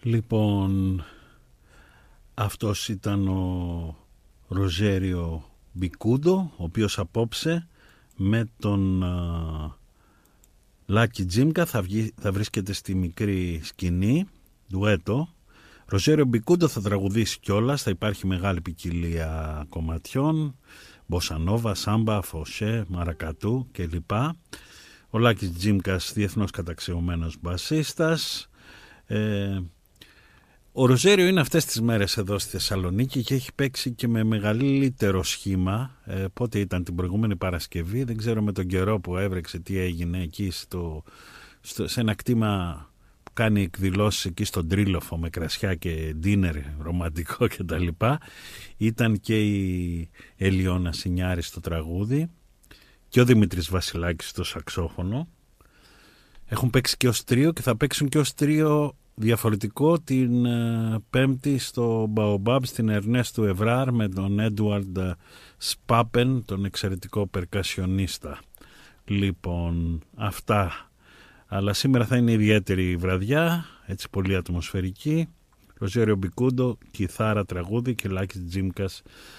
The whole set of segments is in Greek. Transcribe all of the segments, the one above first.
Λοιπόν, αυτός ήταν ο Ροζέριο Μπικούντο, ο οποίος απόψε με τον Λάκη Τζίμκα θα βρίσκεται στη μικρή σκηνή, ντουέτο. Ροζέριο Μπικούντο θα τραγουδήσει κιόλας, θα υπάρχει μεγάλη ποικιλία κομματιών, μποσανόβα, σάμπα, φωσέ, μαρακατού κλπ. Ο Λάκης Τζίμκας, διεθνώς καταξιωμένος μπασίστας. Ο Ροζέριο είναι αυτές τις μέρες εδώ στη Θεσσαλονίκη και έχει παίξει και με μεγαλύτερο σχήμα. Πότε ήταν, την προηγούμενη Παρασκευή, δεν ξέρω με τον καιρό που έβρεξε τι έγινε εκεί σε ένα κτήμα που κάνει εκδηλώσεις εκεί στον Τρίλοφο με κρασιά και ντίνερ ρομαντικό κτλ. Ήταν και η Ελιώνα Σινιάρη στο τραγούδι και ο Δημήτρης Βασιλάκης στο σαξόφωνο. Έχουν παίξει και ως τρίο και θα παίξουν και ως τρίο διαφορετικό την Πέμπτη στο Μπαομπάμπ στην Ερνέστου Ευράρ με τον Έντουαρντ Σπάπεν, τον εξαιρετικό περκασιονίστα. Λοιπόν, αυτά. Αλλά σήμερα θα είναι ιδιαίτερη βραδιά, έτσι πολύ ατμοσφαιρική. Ροζέριο Μπικούντο, κιθάρα, τραγούδι και Λάκης Τζίμκας,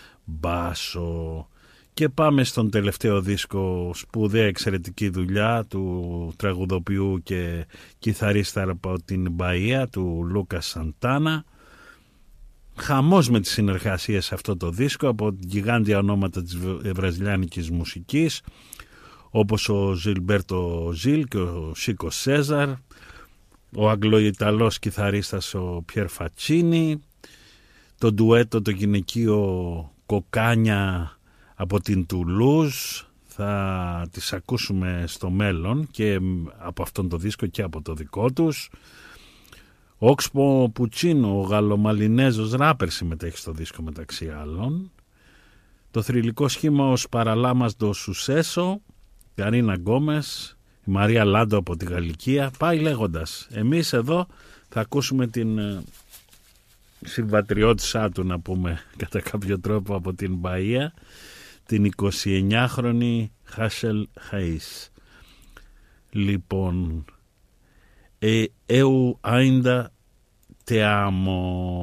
μπάσο. Και πάμε στον τελευταίο δίσκο, σπουδαία εξαιρετική δουλειά του τραγουδοποιού και κιθαρίστα από την Μπαΐα, του Λούκα Σαντάνα. Χαμός με τις συνεργασίες σε αυτό το δίσκο από γιγάντια ονόματα της βραζιλιάνικης μουσικής, όπως ο Ζιλμπέρτο Ζιλ και ο Σίκο Σέζαρ, ο Αγγλοϊταλός κιθαρίστας ο Πιέρ Φατσίνι, το ντουέτο το γυναικείο Κοκάνια από την Τουλούζ, θα τις ακούσουμε στο μέλλον και από αυτόν το δίσκο και από το δικό τους. Ο Όξπο Πουτσίνο, ο Γαλλομαλινέζος ράπερ, συμμετέχει στο δίσκο μεταξύ άλλων. Το θρυλικό σχήμα ως Παραλάμας ντο Σουσέσο, Καρίνα Γκόμες, η Μαρία Λάντο από τη Γαλλικία, πάει λέγοντας. Εμείς εδώ θα ακούσουμε την συμβατριώτησά του, να πούμε κατά κάποιο τρόπο, από την Μπαΐα, την 29χρονη Χάσελ Χαΐς. Λοιπόν, eu ainda te amo.